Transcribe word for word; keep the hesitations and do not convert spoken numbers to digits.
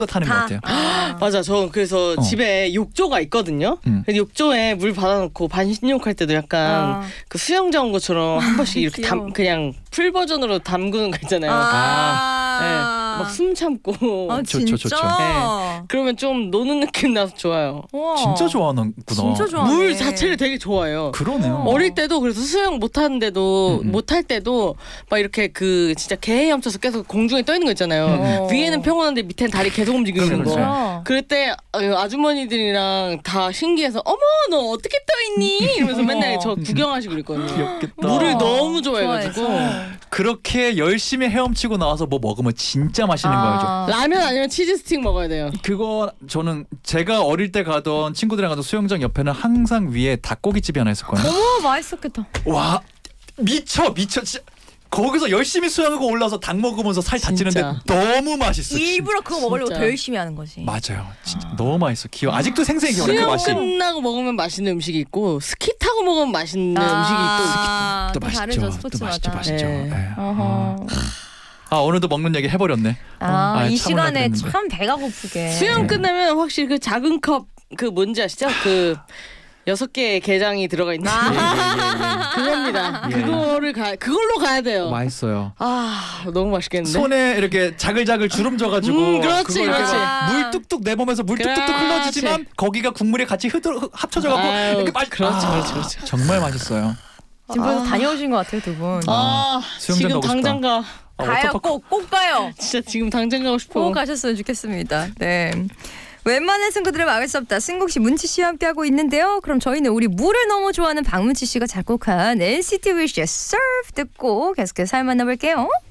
타는 것 같아요. 아. 맞아. 저 그래서 어. 집에 욕조가 있거든요. 음. 근데 욕조에 물 받아놓고 반신욕할 때도 약간 아. 그 수영장 것처럼 한 번씩 이렇게 귀여워. 담, 그냥 풀 버전으로 담그는 거 있잖아요. 아. 네. 막 숨 참고. 아, 좋죠, 진짜? 좋죠. 네. 그러면 좀 노는 느낌 나서 좋아요. 우와. 진짜 좋아하는구나. 진짜 좋아하네. 물 자체를 되게 좋아해요. 그러네요. 어릴 때도 그래서 수영 못 하는데도 음, 음. 못 할 때도 막 이렇게 그 진짜 개에 헤엄쳐서 계속 공중에 떠 있는 거 있잖아요. 어. 위에는 평온한데 밑에는 다리 계속 움직이는 그렇죠, 거. 그렇죠. 그럴 때 아주머니들이랑 다 신기해서 어머 너 어떻게 떠 있니? 이러면서 맨날 저 구경하시고 그랬거든요. 귀엽겠다. 물을 너무 좋아해가지고 좋아해서. 그렇게 열심히 헤엄치고 나와서 뭐 먹으면 진짜 맛있는 거 알죠? 아. 라면 아니면 치즈 스틱 먹어야 돼요. 그거 저는 제가 어릴 때 가던 친구들이랑 가던 수영장 옆에는 항상 위에 닭고기집이 하나 있었거든요. 어머 맛있었겠다. 와 미쳐 미쳐 진짜 거기서 열심히 수영하고 올라서 닭 먹으면서 살 다찌는데 진짜. 너무 맛있어. 일부러 그거 먹으려고 진짜. 더 열심히 하는 거지. 맞아요. 진짜 너무 맛있어. 기억 아직도 생생히 기억나 그 수영 맛이. 끝나고 먹으면 맛있는 음식이 있고 스키 타고 먹으면 맛있는 음식이 아, 또 또 맛있죠. 다르죠 또 스포츠마다. 맛있죠. 맛있죠. 네. 네. 어허. 아 오늘도 먹는 얘기 해버렸네. 아, 아, 이 참으려고 시간에 했는데. 참 배가 고프게. 수영 네. 끝나면 확실히 그 작은 컵 그 뭔지 아시죠? 그 여섯 개의 게장이 들어가 있는 아. 그겁니다. 예. 그거를 가 그걸로 가야 돼요. 맛있어요. 아 너무 맛있겠는데. 손에 이렇게 자글자글 주름 져가지고 음, 그렇지, 그걸 이렇게 그렇지. 막 물 뚝뚝 내보면서 물 뚝뚝 그렇지. 흘러지지만 거기가 국물에 같이 흐들, 합쳐져갖고 아유, 이렇게 맛. 그렇죠, 아, 그렇죠, 그렇죠. 정말 맛있어요. 지금 벌써 아. 다녀오신 것 같아요 두 분. 아 수영장 지금 가고 당장 싶다. 가. 아, 가요 워터파크- 꼭 꼭 가요. 진짜 지금 당장 가고 싶어. 꼭 가셨으면 좋겠습니다. 네. 웬만한 승부들을 막을 수 없다. 승국씨, 문치씨와 함께하고 있는데요. 그럼 저희는 우리 물을 너무 좋아하는 박문치씨가 작곡한 엔시티 위시의 Surf 듣고 계속해서 사연 만나볼게요.